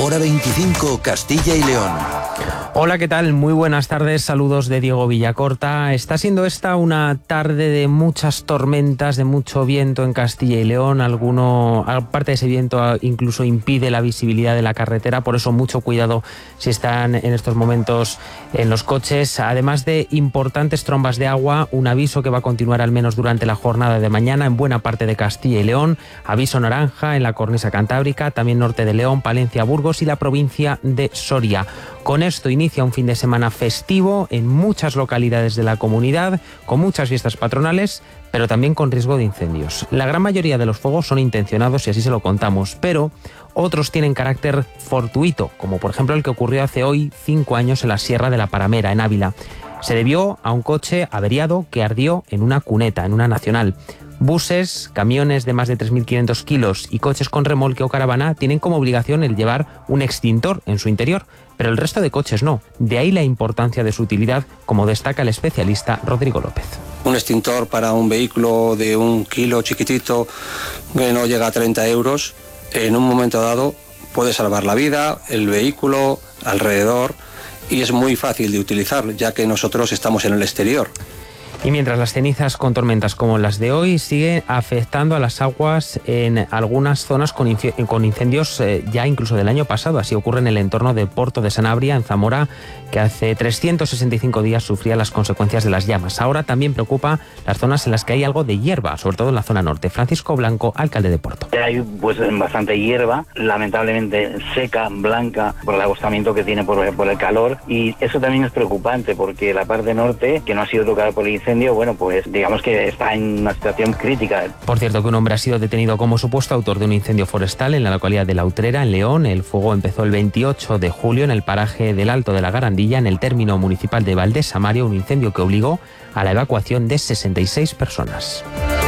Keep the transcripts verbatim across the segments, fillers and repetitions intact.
Hora veinticinco, Castilla y León. Hola, ¿qué tal? Muy buenas tardes, saludos de Diego Villacorta. Está siendo esta una tarde de muchas tormentas, de mucho viento en Castilla y León. Alguno, aparte de ese viento, incluso impide la visibilidad de la carretera, por eso mucho cuidado si están en estos momentos en los coches. Además de importantes trombas de agua, un aviso que va a continuar al menos durante la jornada de mañana en buena parte de Castilla y León. Aviso naranja en la cornisa cantábrica, también norte de León, Palencia, Burgos y la provincia de Soria. Con esto inicia un fin de semana festivo en muchas localidades de la comunidad, con muchas fiestas patronales, pero también con riesgo de incendios. La gran mayoría de los fuegos son intencionados y así se lo contamos, pero otros tienen carácter fortuito, como por ejemplo el que ocurrió hace hoy cinco años en la Sierra de la Paramera, en Ávila. Se debió a un coche averiado que ardió en una cuneta, en una nacional. Buses, camiones de más de tres mil quinientos kilos y coches con remolque o caravana tienen como obligación el llevar un extintor en su interior, pero el resto de coches no. De ahí la importancia de su utilidad, como destaca el especialista Rodrigo López. Un extintor para un vehículo de un kilo chiquitito que no llega a treinta euros, en un momento dado puede salvar la vida, el vehículo, alrededor, y es muy fácil de utilizar, ya que nosotros estamos en el exterior. Y mientras las cenizas con tormentas como las de hoy siguen afectando a las aguas en algunas zonas con, inc- con incendios eh, ya incluso del año pasado. Así ocurre en el entorno de Porto de Sanabria, en Zamora, que hace trescientos sesenta y cinco días sufría las consecuencias de las llamas. Ahora también preocupa las zonas en las que hay algo de hierba, sobre todo en la zona norte. Francisco Blanco, alcalde de Porto. Hay pues bastante hierba, lamentablemente seca, blanca, por el agostamiento que tiene por, por el calor, y eso también es preocupante porque la parte norte, que no ha sido tocada por el incendio, bueno, pues digamos que está en una situación crítica. Por cierto, que un hombre ha sido detenido como supuesto autor de un incendio forestal en la localidad de La Utrera, en León. El fuego empezó el veintiocho de julio en el paraje del Alto de la Garandilla, en el término municipal de Valdés Samario, un incendio que obligó a la evacuación de sesenta y seis personas.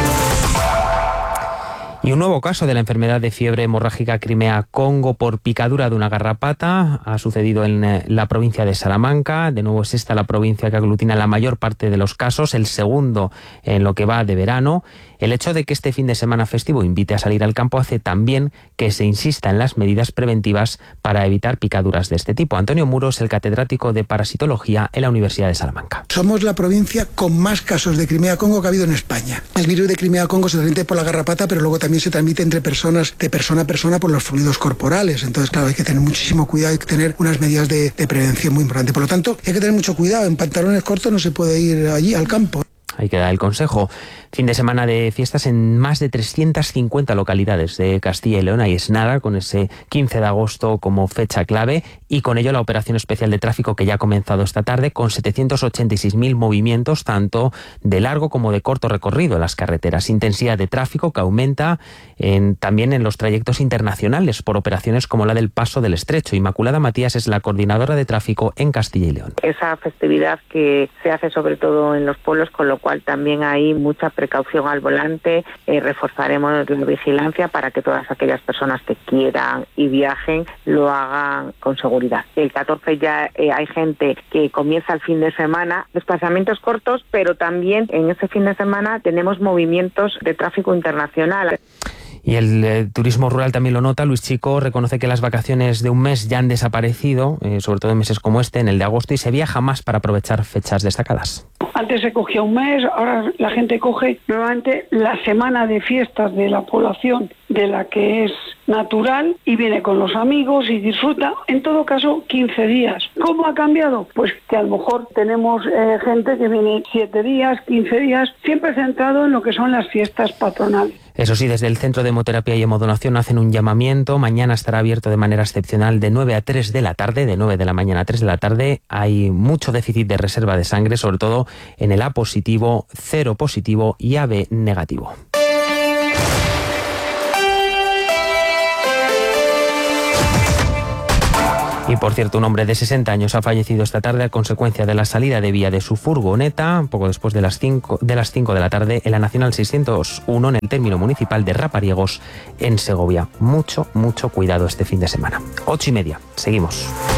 Y un nuevo caso de la enfermedad de fiebre hemorrágica Crimea-Congo por picadura de una garrapata ha sucedido en la provincia de Salamanca. De nuevo es esta la provincia que aglutina la mayor parte de los casos, el segundo en lo que va de verano. El hecho de que este fin de semana festivo invite a salir al campo hace también que se insista en las medidas preventivas para evitar picaduras de este tipo. Antonio Muros, el catedrático de parasitología en la Universidad de Salamanca. Somos la provincia con más casos de Crimea-Congo que ha habido en España. El virus de Crimea-Congo se transmite por la garrapata, pero luego también se transmite entre personas, de persona a persona, por los fluidos corporales. Entonces, claro, hay que tener muchísimo cuidado, hay que tener unas medidas de, de prevención muy importantes. Por lo tanto, hay que tener mucho cuidado. En pantalones cortos no se puede ir allí al campo. Ahí queda el consejo. Fin de semana de fiestas en más de trescientas cincuenta localidades de Castilla y León. Ahí es nada, con ese quince de agosto como fecha clave, y con ello la operación especial de tráfico que ya ha comenzado esta tarde con setecientos ochenta y seis mil movimientos, tanto de largo como de corto recorrido en las carreteras. Intensidad de tráfico que aumenta en, también en los trayectos internacionales por operaciones como la del Paso del Estrecho. Inmaculada Matías es la coordinadora de tráfico en Castilla y León. Esa festividad que se hace sobre todo en los pueblos, con lo cual también hay mucha precaución al volante. Eh, reforzaremos la vigilancia para que todas aquellas personas que quieran y viajen lo hagan con seguridad. El catorce ya eh, hay gente que comienza el fin de semana, desplazamientos cortos, pero también en ese fin de semana tenemos movimientos de tráfico internacional. Y el eh, turismo rural también lo nota. Luis Chico reconoce que las vacaciones de un mes ya han desaparecido, eh, sobre todo en meses como este, en el de agosto, y se viaja más para aprovechar fechas destacadas. Antes se cogía un mes, ahora la gente coge nuevamente la semana de fiestas de la población, de la que es natural, y viene con los amigos y disfruta, en todo caso, quince días. ¿Cómo ha cambiado? Pues que a lo mejor tenemos eh, gente que viene siete días, quince días, siempre centrado en lo que son las fiestas patronales. Eso sí, desde el Centro de Hemoterapia y Hemodonación hacen un llamamiento. Mañana estará abierto de manera excepcional de nueve a tres de la tarde, de nueve de la mañana a tres de la tarde. Hay mucho déficit de reserva de sangre, sobre todo en el A positivo, cero positivo y A B negativo. Y por cierto, un hombre de sesenta años ha fallecido esta tarde a consecuencia de la salida de vía de su furgoneta, poco después de las cinco de las cinco de la tarde, en la Nacional seiscientos uno, en el término municipal de Rapariegos, en Segovia. Mucho, mucho cuidado este fin de semana. Ocho y media. Seguimos.